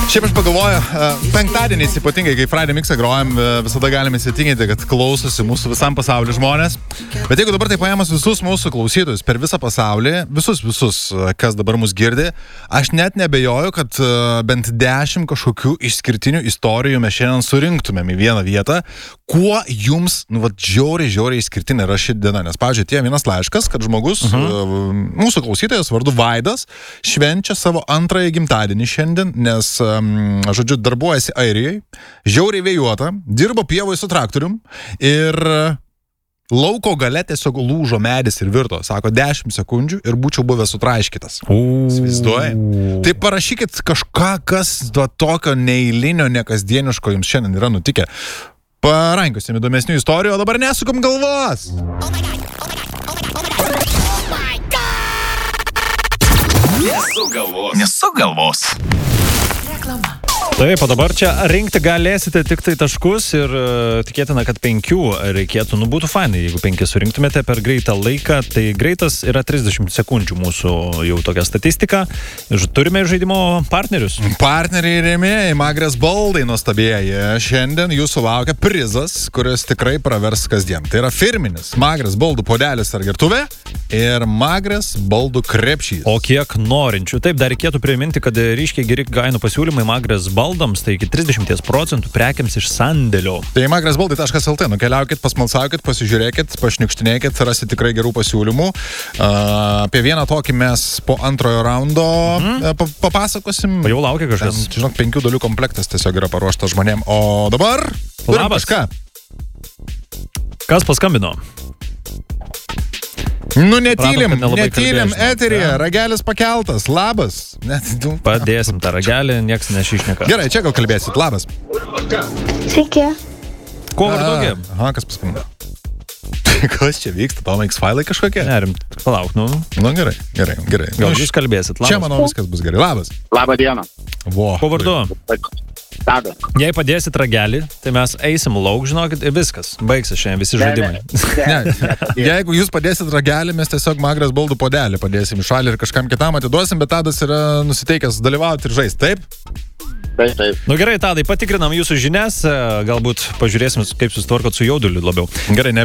Šiaip aš pagalvoju, penktadieniais ypatingai, kai Friday Mixą grojam, visada galime įsitikinti, kad klausosi mūsų visam pasauliu žmonės. Bet jeigu dabar tai paėmus visus mūsų klausytojus per visą pasaulį, visus, kas dabar mus girdi, aš net nebejoju, kad bent 10 kažkokių išskirtinių istorijų mes šiandien surinktumėm į vieną vietą, kuo jums, žiauriai išskirtinė yra ši diena. Nes, pavyzdžiui, tie vienas laiškas, kad žmogus, mūsų klausytojas vardu Vaidas, švenčia savo antrąjį gimtadienį šiandien, nes žodžiu, darbuojasi Airijai, žiauriai vėjuota, dirbo pievoj su traktorium ir lauko gale tiesiog lūžo medis ir virto. Sako, 10 sekundžių ir būčiau buvęs sutraiškytas. Įsivaizduoji? Tai parašykit kažką, kas tokio neeilinio, nekasdieniško jums šiandien yra nutikę. Parankiosim įdomesnių istorijų, o dabar nesukam galvos. Nesuk galvos. Taip, o dabar čia rinkti galėsite tik tai taškus ir tikėtina, kad 5 reikėtų. Būtų fainai, jeigu 5 surinktumėte per greitą laiką. Tai greitas yra 30 sekundžių mūsų jau tokia statistika. Turime žaidimo partnerius. Partneriai rėmėjai, Magrės baldai nuostabieji. Šiandien jūsų laukia prizas, kuris tikrai pravers kasdien. Tai yra firminis Magrės baldų puodelis ar gertuvė ir Magrės baldų krepšys. O kiek norinčių. Taip, dar reikėtų priminti, kad ryškiai geri kainų pasiūlymai Magrės baldams, tai iki 30% prekiams iš sandėlio. Tai magrasbaldai.lt, nukeliaukit, pasmalsaukit, pasižiūrėkit, pašniukštinėkit, rasit tikrai gerų pasiūlymų. Apie vieną tokį mes po antrojo raundo papasakosim. Jau laukia kažkas. Žinok, 5 dalių komplektas tiesiog yra paruoštas žmonėm. O dabar turim kažką. Kas paskambino? Netylim eteryje, ragelis pakeltas, labas. Padėsim tą ragelį, nieks nešišneka. Gerai, čia gal kalbėsit, labas. Sveiki. Kuo vardu? Aha, kas paskambino? Kas čia vyksta, Toma X-failai kažkokie? Nerim, palauk, gerai. Gal jūs kalbėsit, labas. Čia, manau, viskas bus gerai, labas. Labą dieną. Kuo vardu? Tadas. Jei padėsit ragelį, tai mes eisim lauk, žinokit, ir viskas. Baigsis šiandien visi žaidimai. Jeigu jūs padėsit ragelį, mes tiesiog Magrės baldų puodelį padėsim į šalį ir kažkam kitam atiduosim, bet Tadas yra nusiteikęs dalyvauti ir žaisti, taip? Taip. Gerai, Tadai, patikrinam jūsų žinias, galbūt pažiūrėsim, kaip susitvarkot su jauduliu labiau. Gerai,